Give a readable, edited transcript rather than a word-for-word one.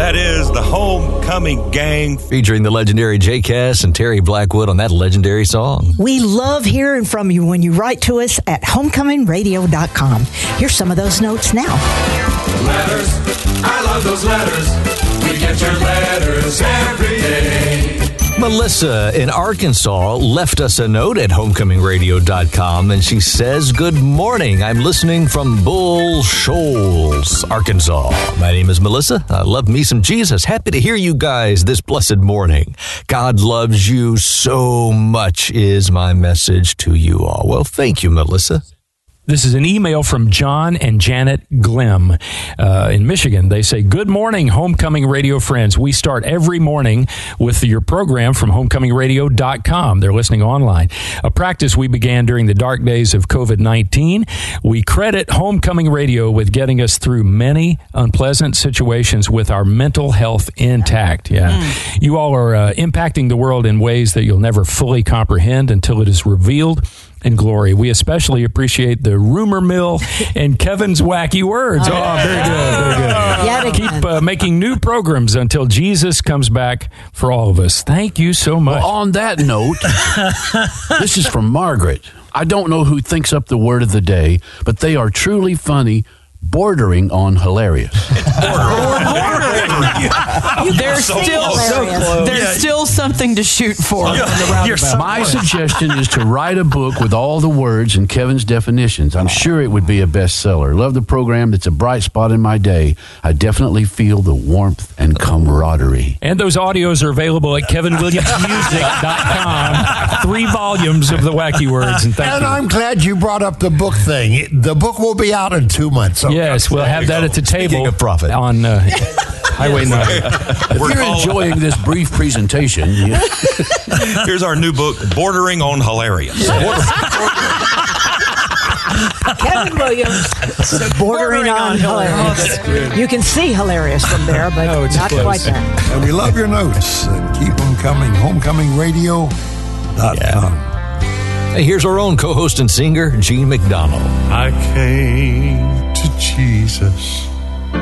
That is the Homecoming Gang. Featuring the legendary Jay Cass and Terry Blackwood on that legendary song. We love hearing from you when you write to us at homecomingradio.com. Here's some of those notes now. Letters, I love those letters. We get your letters every day. Melissa in Arkansas left us a note at homecomingradio.com, and she says, "Good morning. I'm listening from Bull Shoals, Arkansas. My name is Melissa. I love me some Jesus. Happy to hear you guys this blessed morning. God loves you so much is my message to you all." Well, thank you, Melissa. This is an email from John and Janet Glim in Michigan. They say, "Good morning, Homecoming Radio friends. We start every morning with your program from homecomingradio.com. They're listening online. A practice we began during the dark days of COVID-19. We credit Homecoming Radio with getting us through many unpleasant situations with our mental health intact." Yeah. You all are impacting the world in ways that you'll never fully comprehend until it is revealed in glory. We especially appreciate the rumor mill and Kevin's wacky words. Oh, very good, very good. Keep making new programs until Jesus comes back for all of us. Thank you so much. Well, on that note, this is from Margaret. I don't know who thinks up the word of the day, but they are truly funny, bordering on hilarious. There's still something to shoot for. My suggestion is to write a book with all the words and Kevin's definitions. I'm sure it would be a bestseller. Love the program. It's a bright spot in my day. I definitely feel the warmth and camaraderie. And those audios are available at kevinwilliamsmusic.com. 3 volumes of the wacky words. And thank you. I'm glad you brought up the book thing. The book will be out in 2 months. So yes, we'll have that at the table of profit on Highway 9. If you're enjoying this brief presentation, here's our new book, Bordering on Hilarious. Kevin Williams, Bordering on Hilarious. You can see hilarious from there, but not close. quite that. And we love your notes. And keep them coming. Homecomingradio.com. Hey, here's our own co-host and singer, Gene McDonald. I came to Jesus